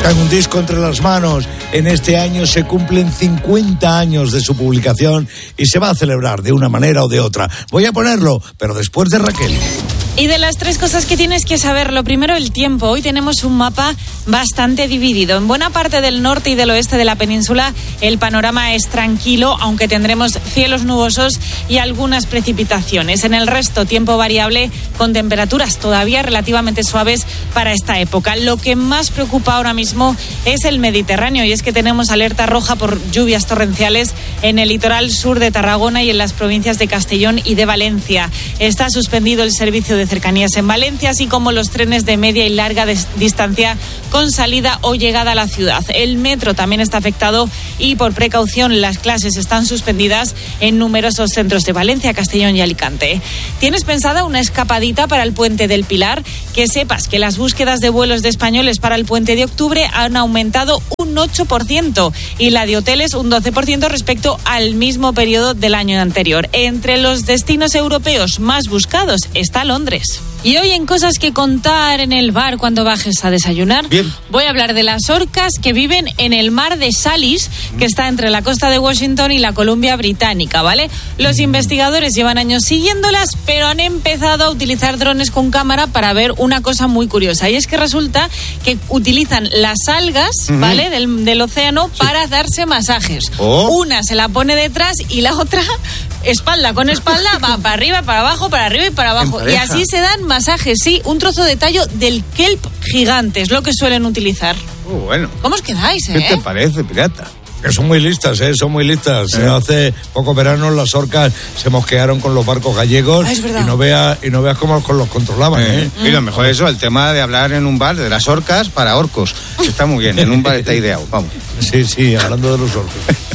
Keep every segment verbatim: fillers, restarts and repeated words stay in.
Tengo un disco entre las manos. En este año se cumplen cincuenta años de su publicación y se va a celebrar de una manera o de otra. Voy a ponerlo, pero después de Raquel. Y de las tres cosas que tienes que saber, lo primero, el tiempo. Hoy tenemos un mapa bastante dividido. En buena parte del norte y del oeste de la península el panorama es tranquilo, aunque tendremos cielos nubosos y algunas precipitaciones. En el resto, tiempo variable con temperaturas todavía relativamente suaves para esta época. Lo que más preocupa ahora mismo es el Mediterráneo, y es que tenemos alerta roja por lluvias torrenciales en el litoral sur de Tarragona y en las provincias de Castellón y de Valencia. Está suspendido el servicio de cercanías en Valencia, así como los trenes de media y larga distancia con salida o llegada a la ciudad. El metro también está afectado y, por precaución, las clases están suspendidas en numerosos centros de Valencia, Castellón y Alicante. ¿Tienes pensada una escapadita para el Puente del Pilar? Que sepas que las búsquedas de vuelos de españoles para el puente de octubre han aumentado un ocho por ciento y la de hoteles un doce por ciento respecto al mismo periodo del año anterior. Entre los destinos europeos más buscados está Londres. Y hoy, en cosas que contar en el bar cuando bajes a desayunar, Bien. voy a hablar de las orcas que viven en el mar de Salis, que está entre la costa de Washington y la Columbia Británica, ¿vale? Los investigadores llevan años siguiéndolas, pero han empezado a utilizar drones con cámara para ver una cosa muy curiosa, y es que resulta que utilizan las algas, uh-huh. ¿vale?, del, del océano, sí. para darse masajes. Oh. Una se la pone detrás y la otra, espalda con espalda, va para arriba, para abajo, para arriba y para abajo. Y así se dan masajes, sí, un trozo de tallo del kelp gigante, es lo que suelen utilizar. Oh, bueno. ¿Cómo os quedáis, eh? ¿Qué te parece, pirata? Que son muy listas, ¿eh? Son muy listas. ¿Eh? Hace pocos veranos las orcas se mosquearon con los barcos gallegos. Ah, es verdad. y no veas y no veas cómo los controlaban, ¿eh? ¿eh? Y lo mejor es eso, el tema de hablar en un bar de las orcas para orcos. Está muy bien, en un bar está ideado, vamos. Sí, sí, hablando de los orcos.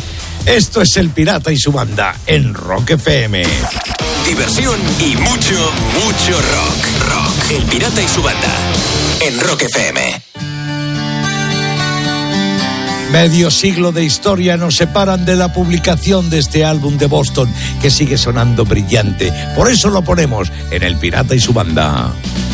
Esto es El Pirata y su banda en Rock F M. Diversión y mucho, mucho rock. Rock. El Pirata y su banda en Rock F M. Medio siglo de historia nos separan de la publicación de este álbum de Boston, que sigue sonando brillante. Por eso lo ponemos en El Pirata y su banda.